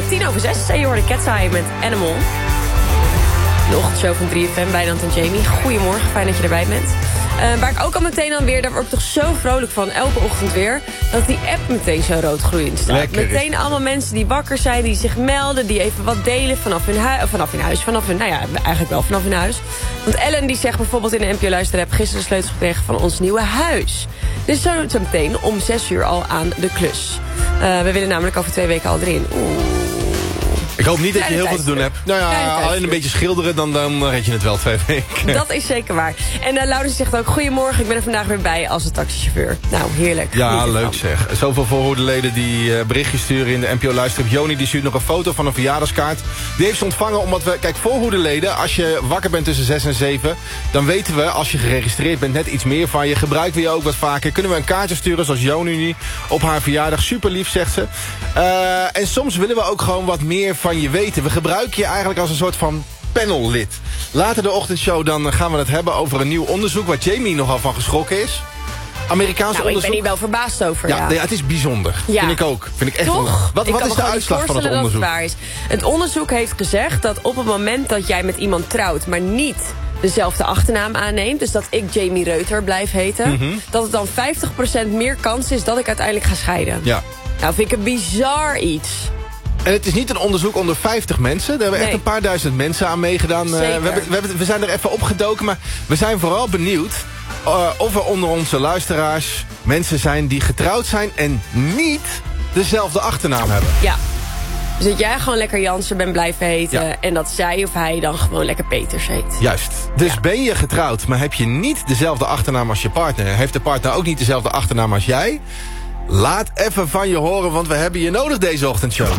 6:10. En je hoorde Cat's Eye met Animal. De ochtendshow van 3FM bij Nant en Jamie. Goedemorgen, fijn dat je erbij bent. Waar ik ook al meteen aan weer, daar word ik toch zo vrolijk van, elke ochtend weer, dat die app meteen zo rood gloeiend staat. Lekker. Meteen allemaal mensen die wakker zijn, die zich melden, die even wat delen vanaf hun huis. Want Ellen die zegt bijvoorbeeld in de NPO Luister app gisteren de sleutels gekregen van ons nieuwe huis. Dus zo meteen om 6 uur al aan de klus. We willen namelijk over 2 weken al erin. Ik hoop niet dat je heel veel te doen hebt. Nou ja, alleen een beetje schilderen, dan red je het wel 2 weken. Dat is zeker waar. En Laurens zegt ook, goedemorgen, ik ben er vandaag weer bij als taxichauffeur. Nou, heerlijk. Ja, leuk zeg. Zoveel voorhoedeleden die berichtjes sturen in de NPO Luisterop. Joni die stuurt nog een foto van een verjaardagskaart. Die heeft ze ontvangen omdat we... Kijk, voorhoedeleden, als je wakker bent tussen 6 en 7... dan weten we, als je geregistreerd bent, net iets meer van je. Gebruiken we je ook wat vaker. Kunnen we een kaartje sturen, zoals Joni op haar verjaardag. Super lief, zegt ze. En soms willen we ook gewoon wat meer van je weten. We gebruiken je eigenlijk als een soort van panellid. Later de ochtendshow dan gaan we het hebben over een nieuw onderzoek... waar Jamie nogal van geschrokken is. Amerikaanse onderzoek. Ik ben hier wel verbaasd over, ja. Ja, het is bijzonder. Ja. Vind ik ook. Vind ik echt. Toch? Wat is de uitslag van het onderzoek? Dat het waar is. Het onderzoek heeft gezegd dat op het moment dat jij met iemand trouwt... maar niet dezelfde achternaam aanneemt... dus dat ik Jamie Reuter blijf heten... dat het dan 50% meer kans is dat ik uiteindelijk ga scheiden. Ja. Nou, vind ik een bizar iets. En het is niet een onderzoek onder 50 mensen. Daar hebben echt een paar duizend mensen aan meegedaan. We zijn er even opgedoken, maar we zijn vooral benieuwd... of er onder onze luisteraars mensen zijn die getrouwd zijn... en niet dezelfde achternaam hebben. Ja. Dus dat jij gewoon lekker Jansen bent blijven heten... Ja. En dat zij of hij dan gewoon lekker Peters heet. Juist. Dus ben je getrouwd, maar heb je niet dezelfde achternaam als je partner... heeft de partner ook niet dezelfde achternaam als jij... Laat even van je horen, want we hebben je nodig deze ochtendshow.